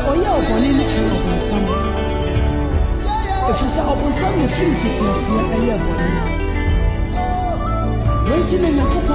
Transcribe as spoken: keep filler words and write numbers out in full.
ɔyɛ ɔbɔne no kyerɛ ɔbɔnsam. Ɛfiri sɛ ɔbɔnsam na ɛfiri mfitiaseɛ ɛyɛ ɔbɔne. Wɔnti na Nyankopɔn